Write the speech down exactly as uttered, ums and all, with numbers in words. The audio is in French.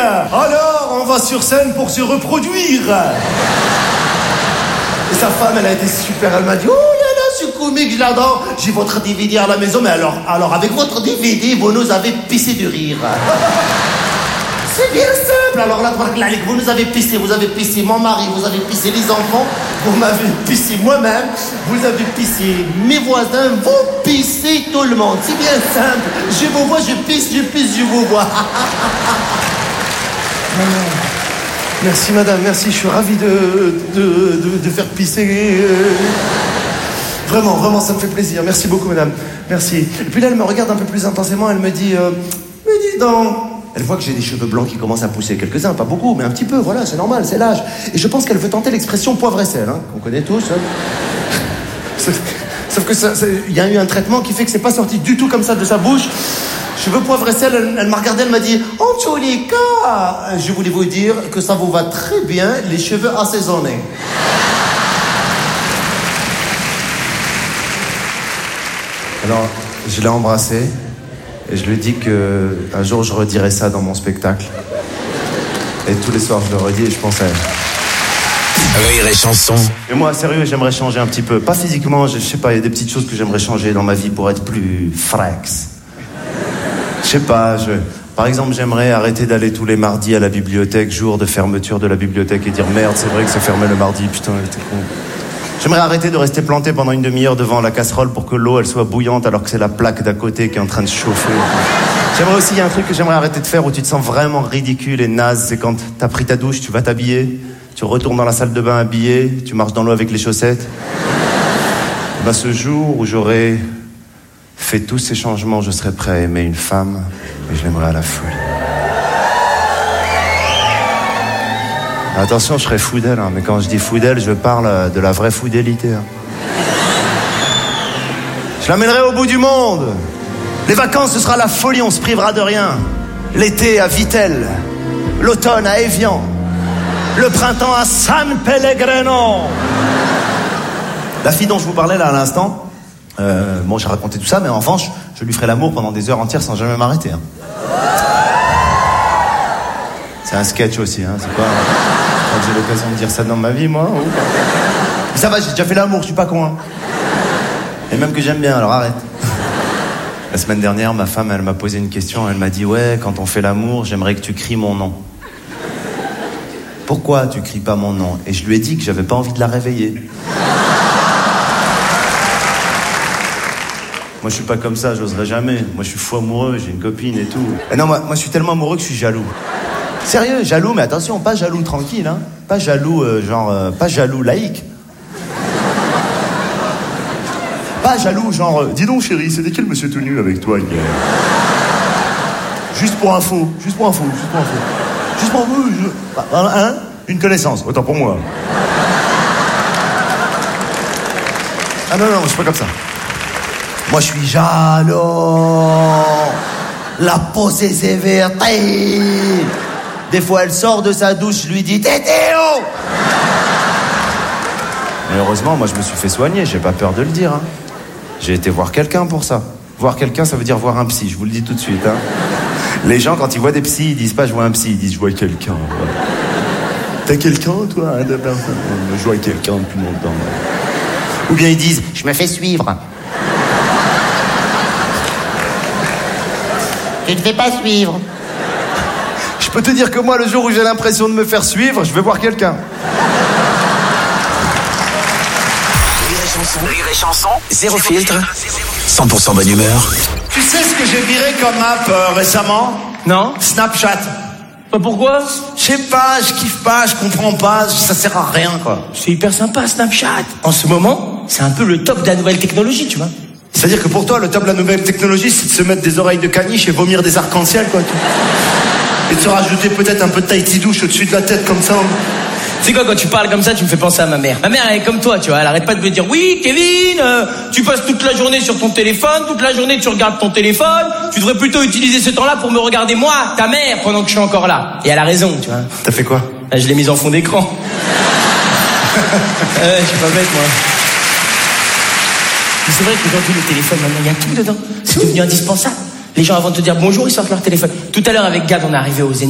Alors, on va sur scène pour se reproduire. Et sa femme, elle a été super, elle m'a dit, oh là là, c'est comique, je l'adore. J'ai votre D V D à la maison, mais alors, alors avec votre D V D, vous nous avez pissé de rire. C'est bien simple. Alors là, vous nous avez pissé, vous avez pissé mon mari, vous avez pissé les enfants, vous m'avez pissé moi-même, vous avez pissé mes voisins, vous pissez tout le monde. C'est bien simple. Je vous vois, je pisse, je pisse, je vous vois. Merci madame, merci, je suis ravi de, de, de, de faire pisser. Euh... Vraiment, vraiment, ça me fait plaisir. Merci beaucoup madame, merci. Et puis là, elle me regarde un peu plus intensément, elle me dit, euh, mais dis donc. Elle voit que j'ai des cheveux blancs qui commencent à pousser, quelques-uns, pas beaucoup, mais un petit peu, voilà, c'est normal, c'est l'âge. Et je pense qu'elle veut tenter l'expression poivre et sel, hein, qu'on connaît tous. Hein. Sauf, sauf que ça, il y a eu un traitement qui fait que c'est pas sorti du tout comme ça de sa bouche. Cheveux poivre et sel, elle, elle m'a regardé, elle m'a dit « En tous les cas, je voulais vous dire que ça vous va très bien, les cheveux assaisonnés. » Alors, je l'ai embrassé. Et je lui dis qu'un jour, je redirai ça dans mon spectacle. Et tous les soirs, je le redis et je pense à elle. Rire et chanson. Et moi, sérieux, j'aimerais changer un petit peu. Pas physiquement, je, je sais pas, il y a des petites choses que j'aimerais changer dans ma vie pour être plus frax. Je sais pas, je... Par exemple, j'aimerais arrêter d'aller tous les mardis à la bibliothèque, jour de fermeture de la bibliothèque, et dire merde, c'est vrai que c'est fermé le mardi, putain, t'es con. J'aimerais arrêter de rester planté pendant une demi-heure devant la casserole pour que l'eau, elle soit bouillante alors que c'est la plaque d'à côté qui est en train de chauffer. J'aimerais aussi, il y a un truc que j'aimerais arrêter de faire où tu te sens vraiment ridicule et naze, c'est quand t'as pris ta douche, tu vas t'habiller, tu retournes dans la salle de bain habillé, tu marches dans l'eau avec les chaussettes. Et ben, ce jour où j'aurai fait tous ces changements, je serai prêt à aimer une femme et je l'aimerai à la folie. Attention, je serai fou d'elle, hein, mais quand je dis fou d'elle, je parle de la vraie fidélité. Hein. Je l'amènerai au bout du monde. Les vacances, ce sera la folie, on se privera de rien. L'été à Vittel, l'automne à Évian, le printemps à San Pellegrino. La fille dont je vous parlais là à l'instant, euh, bon, j'ai raconté tout ça, mais en revanche, je lui ferai l'amour pendant des heures entières sans jamais m'arrêter. Hein. C'est un sketch aussi, hein, c'est pas... J'ai l'occasion de dire ça dans ma vie, moi. Ou... Ça va, j'ai déjà fait l'amour, je suis pas con. Hein. Et même que j'aime bien, alors arrête. La semaine dernière, ma femme, elle m'a posé une question. Elle m'a dit, ouais, quand on fait l'amour, j'aimerais que tu cries mon nom. Pourquoi tu cries pas mon nom? Et je lui ai dit que j'avais pas envie de la réveiller. Moi, je suis pas comme ça, j'oserais jamais. Moi, je suis fou amoureux, j'ai une copine et tout. Et non, moi, moi, je suis tellement amoureux que je suis jaloux. Sérieux, jaloux, mais attention, pas jaloux tranquille, hein. Pas jaloux, euh, genre, euh, pas jaloux laïque. Pas jaloux, genre, euh, dis donc chérie, c'était quel monsieur tout nu avec toi hier? Juste pour info, juste pour info, juste pour info. Juste pour vous, je... hein? Une connaissance, autant pour moi. Ah non, non, je suis pas comme ça. Moi, je suis jaloux. La peau s'est sévère. Des fois, elle sort de sa douche, je lui dis « Tétéo !» Mais heureusement, moi, je me suis fait soigner, j'ai pas peur de le dire. Hein. J'ai été voir quelqu'un pour ça. Voir quelqu'un, ça veut dire voir un psy, je vous le dis tout de suite. Hein. Les gens, quand ils voient des psys, ils disent pas « je vois un psy », ils disent « je vois quelqu'un ». T'as quelqu'un, toi hein, de... Je vois quelqu'un depuis longtemps. Ou bien ils disent « je me fais suivre ». Tu ne fais pas suivre. Je peux te dire que moi, le jour où j'ai l'impression de me faire suivre, je vais voir quelqu'un. Rire et chanson, zéro filtre, cent pour cent bonne humeur. Tu sais ce que j'ai viré comme app euh, récemment? Non. Snapchat. Bah pourquoi? Je sais pas, je kiffe pas, je comprends pas, ça sert à rien, quoi. C'est hyper sympa, Snapchat. En ce moment, c'est un peu le top de la nouvelle technologie, tu vois. C'est-à-dire que pour toi, le top de la nouvelle technologie, c'est de se mettre des oreilles de caniche et vomir des arcs-en-ciel, quoi. Et de se rajouter peut-être un peu de Tahiti douche au-dessus de la tête, comme ça. Tu sais quoi, quand tu parles comme ça, tu me fais penser à ma mère. Ma mère, elle est comme toi, tu vois. Elle arrête pas de me dire, oui, Kevin, euh, tu passes toute la journée sur ton téléphone, toute la journée tu regardes ton téléphone. Tu devrais plutôt utiliser ce temps-là pour me regarder moi, ta mère, pendant que je suis encore là. Et elle a raison, tu vois. T'as fait quoi? Je l'ai mise en fond d'écran. euh, je suis pas bête, moi. Mais c'est vrai qu'aujourd'hui, le téléphone, maintenant, il y a tout dedans. C'est devenu indispensable. Les gens, avant de te dire bonjour, ils sortent leur téléphone. Tout à l'heure, avec Gad, on est arrivé au Zénith.